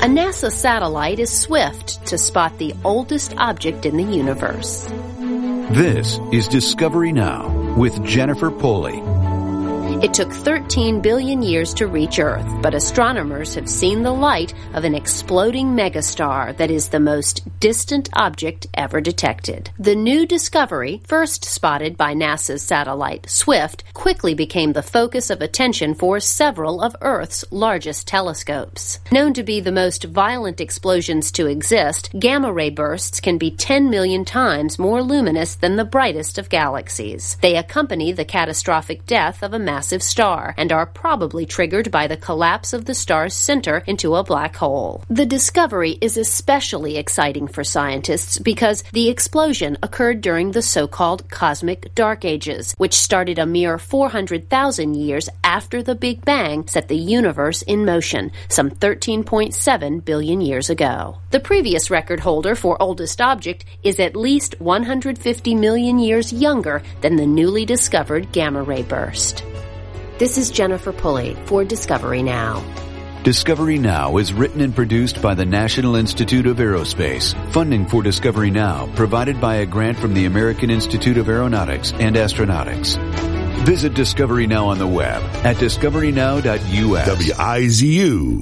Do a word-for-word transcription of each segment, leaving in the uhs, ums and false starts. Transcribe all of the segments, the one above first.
A NASA satellite is swift to spot the oldest object in the universe. This is Discovery Now with Jennifer Pulley. It took thirteen billion years to reach Earth, but astronomers have seen the light of an exploding megastar that is the most distant object ever detected. The new discovery, first spotted by NASA's satellite SWIFT, quickly became the focus of attention for several of Earth's largest telescopes. Known to be the most violent explosions to exist, gamma-ray bursts can be ten million times more luminous than the brightest of galaxies. They accompany the catastrophic death of a massive star and are probably triggered by the collapse of the star's center into a black hole. The discovery is especially exciting for scientists because the explosion occurred during the so-called cosmic dark ages, which started a mere four hundred thousand years after the Big Bang set the universe in motion, some thirteen point seven billion years ago. The previous record holder for oldest object is at least one hundred fifty million years younger than the newly discovered gamma-ray burst. This is Jennifer Pulley for Discovery Now. Discovery Now is written and produced by the National Institute of Aerospace. Funding for Discovery Now provided by a grant from the American Institute of Aeronautics and Astronautics. Visit Discovery Now on the web at discovery now dot U S. W I Z U.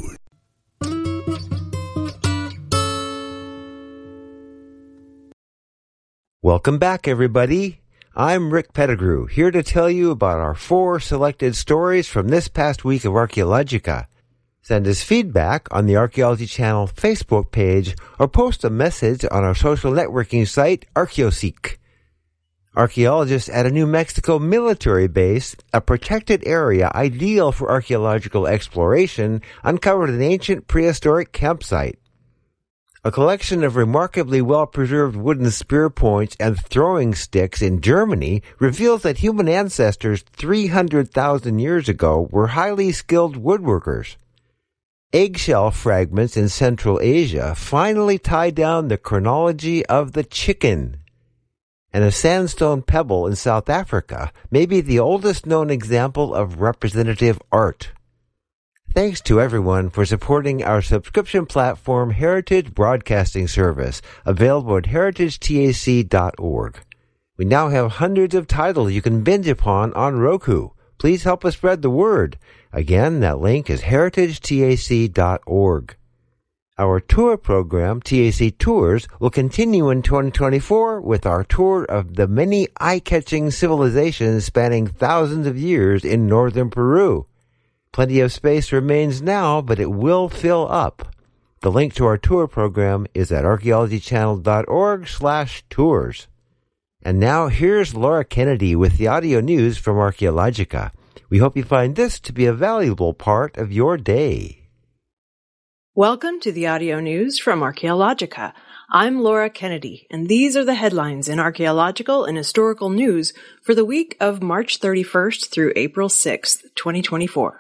Welcome back, everybody. I'm Rick Pettigrew, here to tell you about our four selected stories from this past week of Archaeologica. Send us feedback on the Archaeology Channel Facebook page or post a message on our social networking site, Archeoseek. Archaeologists at a New Mexico military base, a protected area ideal for archaeological exploration, uncovered an ancient prehistoric campsite. A collection of remarkably well-preserved wooden spear points and throwing sticks in Germany reveals that human ancestors three hundred thousand years ago were highly skilled woodworkers. Eggshell fragments in Central Asia finally tie down the chronology of the chicken. And a sandstone pebble in South Africa may be the oldest known example of representative art. Thanks to everyone for supporting our subscription platform Heritage Broadcasting Service, available at heritage tac dot org. We now have hundreds of titles you can binge upon on Roku. Please help us spread the word. Again, that link is heritage tac dot org. Our tour program, T A C Tours, will continue in twenty twenty-four with our tour of the many eye-catching civilizations spanning thousands of years in northern Peru. Plenty of space remains now, but it will fill up. The link to our tour program is at archaeology channel dot org slash tours. And now here's Laura Kennedy with the audio news from Archaeologica. We hope you find this to be a valuable part of your day. Welcome to the audio news from Archaeologica. I'm Laura Kennedy, and these are the headlines in archaeological and historical news for the week of March thirty-first through April sixth, twenty twenty-four.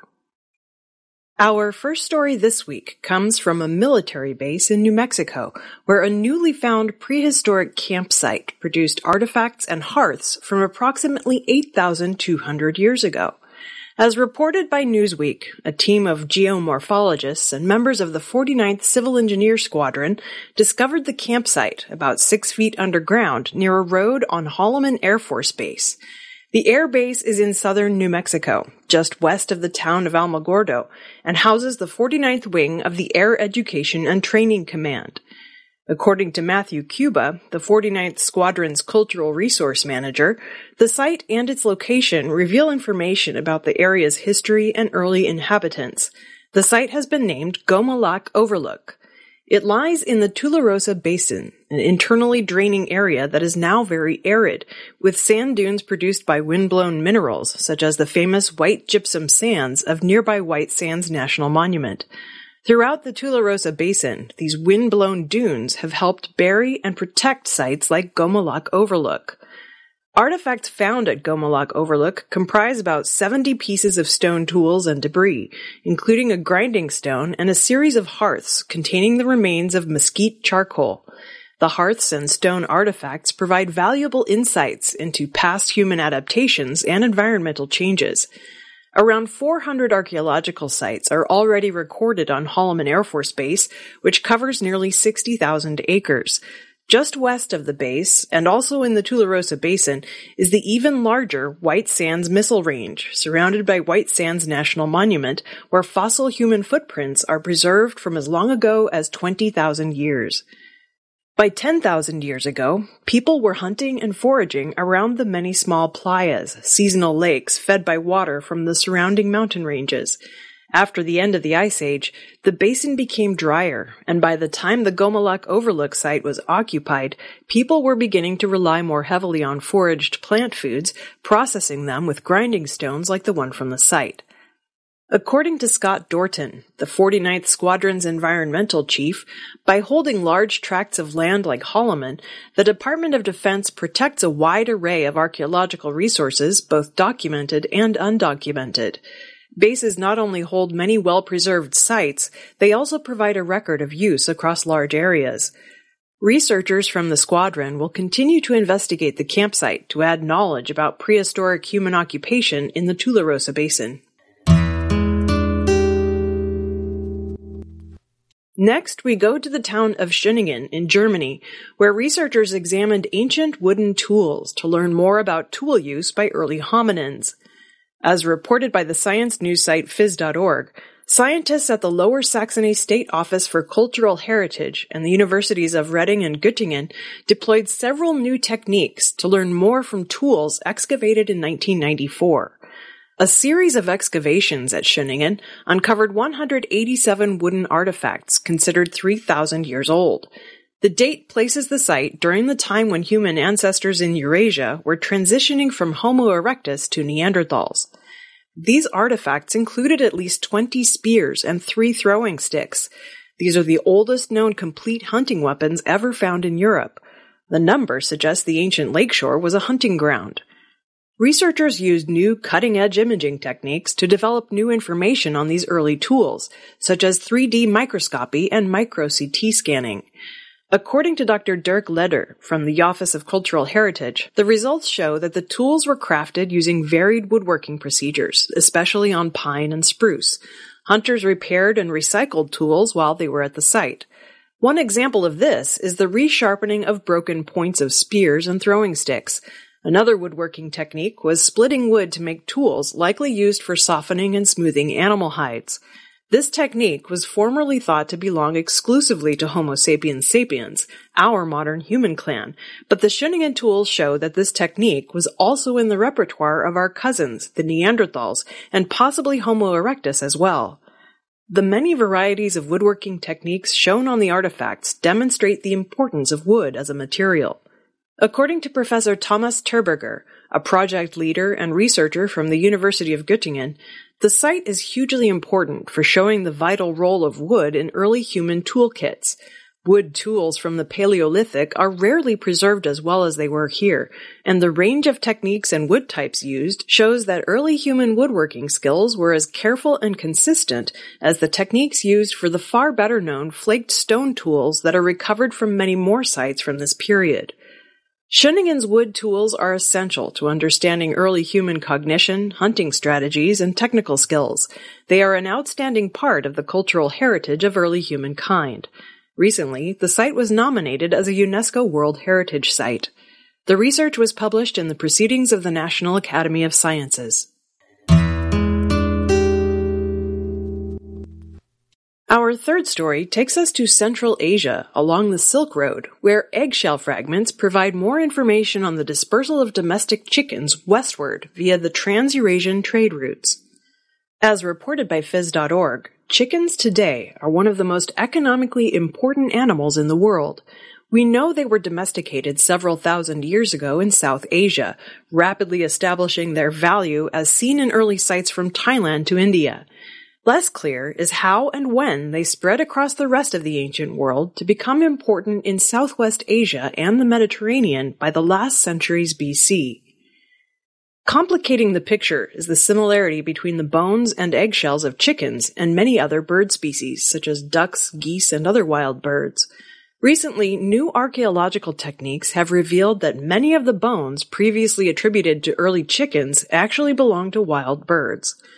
Our first story this week comes from a military base in New Mexico, where a newly found prehistoric campsite produced artifacts and hearths from approximately eight thousand two hundred years ago. As reported by Newsweek, a team of geomorphologists and members of the forty-ninth Civil Engineer Squadron discovered the campsite about six feet underground near a road on Holloman Air Force Base. The air base is in southern New Mexico, just west of the town of Alamogordo, and houses the forty-ninth Wing of the Air Education and Training Command. According to Matthew Cuba, the forty-ninth Squadron's Cultural Resource Manager, the site and its location reveal information about the area's history and early inhabitants. The site has been named Gomalac Overlook. It lies in the Tularosa Basin, an internally draining area that is now very arid, with sand dunes produced by wind-blown minerals, such as the famous white gypsum sands of nearby White Sands National Monument. Throughout the Tularosa Basin, these wind-blown dunes have helped bury and protect sites like Gomalac Overlook. Artifacts found at Gomalac Overlook comprise about seventy pieces of stone tools and debris, including a grinding stone and a series of hearths containing the remains of mesquite charcoal. The hearths and stone artifacts provide valuable insights into past human adaptations and environmental changes. Around four hundred archaeological sites are already recorded on Holloman Air Force Base, which covers nearly sixty thousand acres. Just west of the base, and also in the Tularosa Basin, is the even larger White Sands Missile Range, surrounded by White Sands National Monument, where fossil human footprints are preserved from as long ago as twenty thousand years. By ten thousand years ago, people were hunting and foraging around the many small playas, seasonal lakes fed by water from the surrounding mountain ranges. After the end of the Ice Age, the basin became drier, and by the time the Gomaluk Overlook site was occupied, people were beginning to rely more heavily on foraged plant foods, processing them with grinding stones like the one from the site. According to Scott Dorton, the forty-ninth Squadron's environmental chief, by holding large tracts of land like Holloman, the Department of Defense protects a wide array of archaeological resources, both documented and undocumented. Bases not only hold many well-preserved sites, they also provide a record of use across large areas. Researchers from the squadron will continue to investigate the campsite to add knowledge about prehistoric human occupation in the Tularosa Basin. Next, we go to the town of Schöningen in Germany, where researchers examined ancient wooden tools to learn more about tool use by early hominins. As reported by the science news site phys dot org, scientists at the Lower Saxony State Office for Cultural Heritage and the universities of Reading and Göttingen deployed several new techniques to learn more from tools excavated in nineteen ninety-four. A series of excavations at Schöningen uncovered one hundred eighty-seven wooden artifacts considered three thousand years old. The date places the site during the time when human ancestors in Eurasia were transitioning from Homo erectus to Neanderthals. These artifacts included at least twenty spears and three throwing sticks. These are the oldest known complete hunting weapons ever found in Europe. The number suggests the ancient lakeshore was a hunting ground. Researchers used new cutting-edge imaging techniques to develop new information on these early tools, such as three D microscopy and micro-C T scanning. According to Doctor Dirk Leder from the Office of Cultural Heritage, the results show that the tools were crafted using varied woodworking procedures, especially on pine and spruce. Hunters repaired and recycled tools while they were at the site. One example of this is the resharpening of broken points of spears and throwing sticks. Another woodworking technique was splitting wood to make tools likely used for softening and smoothing animal hides. This technique was formerly thought to belong exclusively to Homo sapiens sapiens, our modern human clan, but the Schöningen tools show that this technique was also in the repertoire of our cousins, the Neanderthals, and possibly Homo erectus as well. The many varieties of woodworking techniques shown on the artifacts demonstrate the importance of wood as a material. According to Professor Thomas Terberger, a project leader and researcher from the University of Göttingen, the site is hugely important for showing the vital role of wood in early human toolkits. Wood tools from the Paleolithic are rarely preserved as well as they were here, and the range of techniques and wood types used shows that early human woodworking skills were as careful and consistent as the techniques used for the far better known flaked stone tools that are recovered from many more sites from this period. Schöningen's wood tools are essential to understanding early human cognition, hunting strategies, and technical skills. They are an outstanding part of the cultural heritage of early humankind. Recently, the site was nominated as a UNESCO World Heritage Site. The research was published in the Proceedings of the National Academy of Sciences. Our third story takes us to Central Asia, along the Silk Road, where eggshell fragments provide more information on the dispersal of domestic chickens westward via the Trans-Eurasian trade routes. As reported by phys dot org, chickens today are one of the most economically important animals in the world. We know they were domesticated several thousand years ago in South Asia, rapidly establishing their value as seen in early sites from Thailand to India. Less clear is how and when they spread across the rest of the ancient world to become important in Southwest Asia and the Mediterranean by the last centuries B C. Complicating the picture is the similarity between the bones and eggshells of chickens and many other bird species, such as ducks, geese, and other wild birds. Recently, new archaeological techniques have revealed that many of the bones previously attributed to early chickens actually belong to wild birds.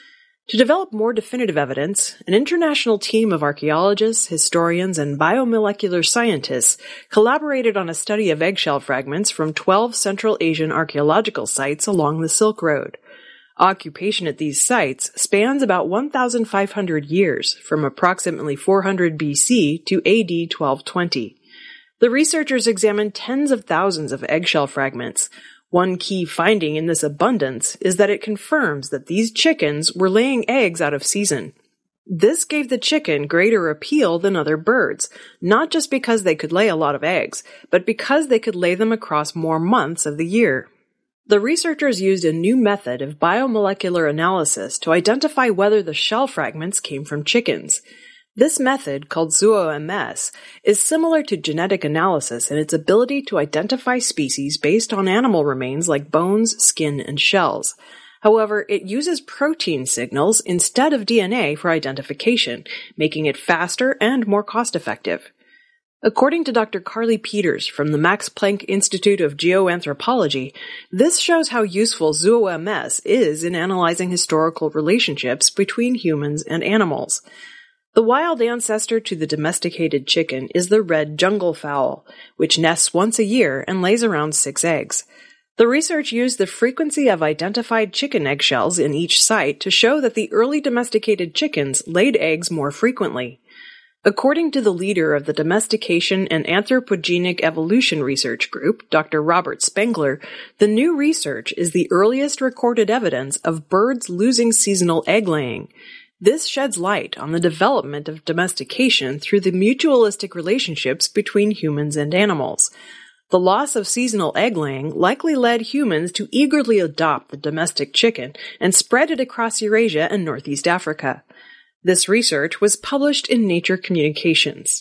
To develop more definitive evidence, an international team of archaeologists, historians, and biomolecular scientists collaborated on a study of eggshell fragments from twelve Central Asian archaeological sites along the Silk Road. Occupation at these sites spans about one thousand five hundred years, from approximately four hundred B C to A D twelve twenty. The researchers examined tens of thousands of eggshell fragments. One key finding in this abundance is that it confirms that these chickens were laying eggs out of season. This gave the chicken greater appeal than other birds, not just because they could lay a lot of eggs, but because they could lay them across more months of the year. The researchers used a new method of biomolecular analysis to identify whether the shell fragments came from chickens. This method, called ZooMS, is similar to genetic analysis in its ability to identify species based on animal remains like bones, skin, and shells. However, it uses protein signals instead of D N A for identification, making it faster and more cost-effective. According to Doctor Carly Peters from the Max Planck Institute of Geoanthropology, this shows how useful ZooMS is in analyzing historical relationships between humans and animals. The wild ancestor to the domesticated chicken is the red jungle fowl, which nests once a year and lays around six eggs. The research used the frequency of identified chicken eggshells in each site to show that the early domesticated chickens laid eggs more frequently. According to the leader of the Domestication and Anthropogenic Evolution Research Group, Doctor Robert Spengler, the new research is the earliest recorded evidence of birds losing seasonal egg-laying. This sheds light on the development of domestication through the mutualistic relationships between humans and animals. The loss of seasonal egg-laying likely led humans to eagerly adopt the domestic chicken and spread it across Eurasia and Northeast Africa. This research was published in Nature Communications.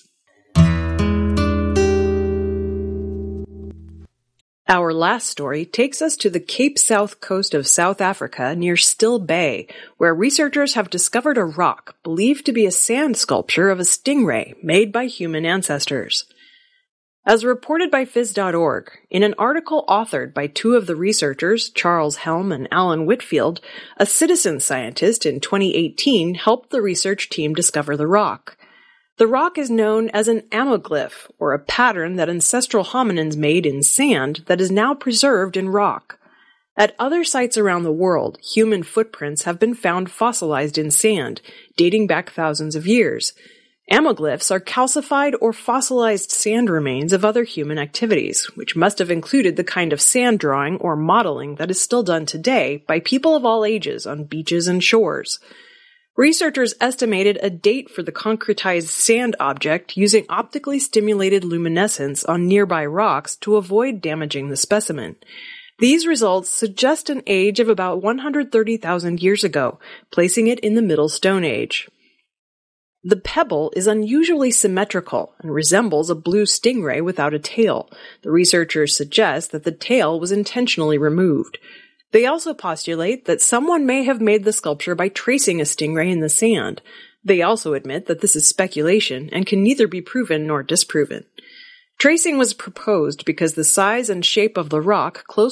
Our last story takes us to the Cape South coast of South Africa near Still Bay, where researchers have discovered a rock believed to be a sand sculpture of a stingray made by human ancestors. As reported by phys dot org, in an article authored by two of the researchers, Charles Helm and Alan Whitfield, a citizen scientist in twenty eighteen helped the research team discover the rock. The rock is known as an amoglyph, or a pattern that ancestral hominins made in sand that is now preserved in rock. At other sites around the world, human footprints have been found fossilized in sand, dating back thousands of years. Amoglyphs are calcified or fossilized sand remains of other human activities, which must have included the kind of sand drawing or modeling that is still done today by people of all ages on beaches and shores. Researchers estimated a date for the concretized sand object using optically stimulated luminescence on nearby rocks to avoid damaging the specimen. These results suggest an age of about one hundred thirty thousand years ago, placing it in the Middle Stone Age. The pebble is unusually symmetrical and resembles a blue stingray without a tail. The researchers suggest that the tail was intentionally removed. They also postulate that someone may have made the sculpture by tracing a stingray in the sand. They also admit that this is speculation and can neither be proven nor disproven. Tracing was proposed because the size and shape of the rock closely